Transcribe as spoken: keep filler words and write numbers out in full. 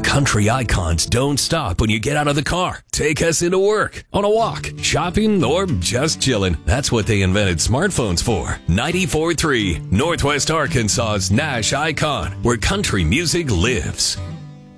country icons don't stop when you get out of the car. Take us into work, on a walk, shopping, or just chilling. That's what they invented smartphones for. ninety-four point three, Northwest Arkansas's Nash Icon, where country music lives.